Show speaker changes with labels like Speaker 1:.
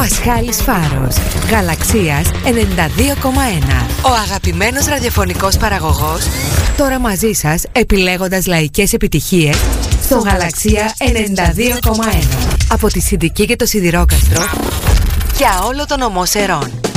Speaker 1: Πασχάλης Φάρος, Γαλαξίας 92,1. Ο αγαπημένος ραδιοφωνικός παραγωγός, τώρα μαζί σας επιλέγοντας λαϊκές επιτυχίες στο Γαλαξία 92,1. Από τη Συντική και το Σιδηρόκαστρο για όλο τον ομό Σερών.